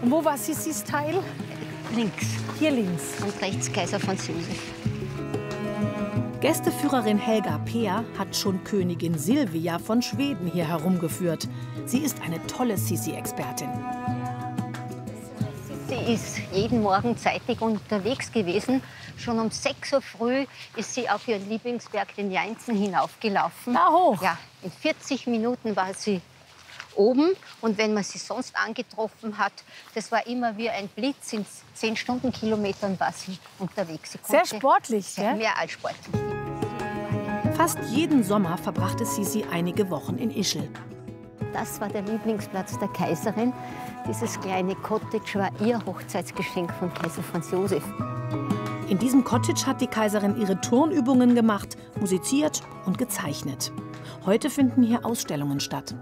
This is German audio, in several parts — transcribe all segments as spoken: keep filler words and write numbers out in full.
Und wo war Sissis Teil? Links. Hier links. Und rechts Kaiser Franz Josef. Gästeführerin Helga Peer hat schon Königin Silvia von Schweden hier herumgeführt. Sie ist eine tolle Sissi-Expertin. Sie ist jeden Morgen zeitig unterwegs gewesen. Schon um sechs Uhr früh ist sie auf ihren Lieblingsberg, den Jainzen, hinaufgelaufen. Da hoch? Ja, in vierzig Minuten war sie oben. Und wenn man sie sonst angetroffen hat, das war immer wie ein Blitz. In zehn Stundenkilometern war sie unterwegs. Sie Sehr sportlich, sehr gell? Mehr als sportlich. Fast jeden Sommer verbrachte Sissi einige Wochen in Ischl. Das war der Lieblingsplatz der Kaiserin. Dieses kleine Cottage war ihr Hochzeitsgeschenk von Kaiser Franz Josef. In diesem Cottage hat die Kaiserin ihre Turnübungen gemacht, musiziert und gezeichnet. Heute finden hier Ausstellungen statt.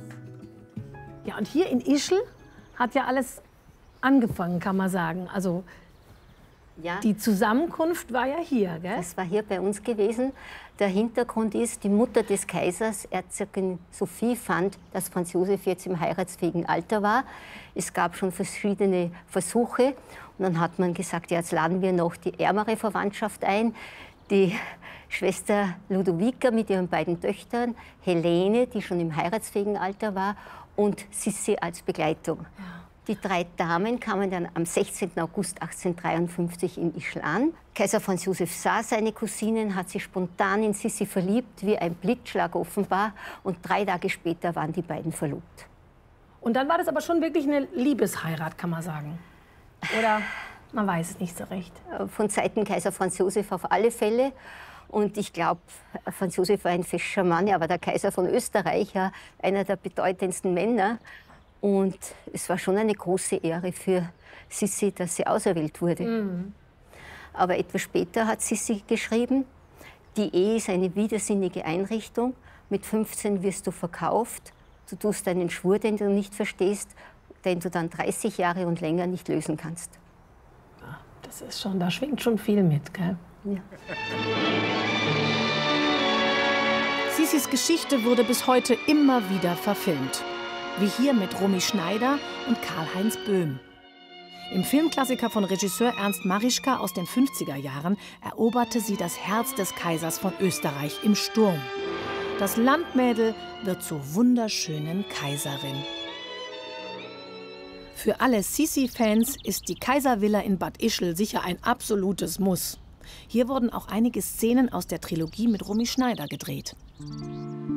Ja, und hier in Ischl hat ja alles angefangen, kann man sagen. Also ja, die Zusammenkunft war ja hier, gell? Das war hier bei uns gewesen. Der Hintergrund ist, die Mutter des Kaisers, Erzogin Sophie, fand, dass Franz Josef jetzt im heiratsfähigen Alter war. Es gab schon verschiedene Versuche. Und dann hat man gesagt, ja, jetzt laden wir noch die ärmere Verwandtschaft ein. Die Schwester Ludovica mit ihren beiden Töchtern, Helene, die schon im heiratsfähigen Alter war, und Sissi als Begleitung. Ja. Die drei Damen kamen dann am sechzehnten August achtzehnhundertdreiundfünfzig in Ischl an. Kaiser Franz Josef sah seine Cousinen, hat sich spontan in Sissi verliebt, wie ein Blitzschlag offenbar. Und drei Tage später waren die beiden verlobt. Und dann war das aber schon wirklich eine Liebesheirat, kann man sagen. Oder man weiß es nicht so recht. Von Seiten Kaiser Franz Josef auf alle Fälle. Und ich glaube, Franz Josef war ein fescher Mann, er war der Kaiser von Österreich, ja, einer der bedeutendsten Männer. Und es war schon eine große Ehre für Sissi, dass sie auserwählt wurde. Mhm. Aber etwas später hat Sissi geschrieben, die Ehe ist eine widersinnige Einrichtung. Mit fünfzehn wirst du verkauft. Du tust einen Schwur, den du nicht verstehst, den du dann dreißig Jahre und länger nicht lösen kannst. Das ist schon, da schwingt schon viel mit, gell? Ja. Sissis Geschichte wurde bis heute immer wieder verfilmt. Wie hier mit Romy Schneider und Karl-Heinz Böhm. Im Filmklassiker von Regisseur Ernst Marischka aus den fünfziger Jahren eroberte sie das Herz des Kaisers von Österreich im Sturm. Das Landmädel wird zur wunderschönen Kaiserin. Für alle Sissi-Fans ist die Kaiservilla in Bad Ischl sicher ein absolutes Muss. Hier wurden auch einige Szenen aus der Trilogie mit Romy Schneider gedreht.